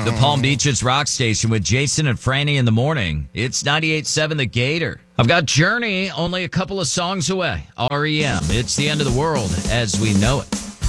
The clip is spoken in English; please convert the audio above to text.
The Palm Beaches Rock Station with Jason and Franny in the morning. It's 98.7 The Gator. I've got Journey only a couple of songs away. REM. It's the end of the world as we know it.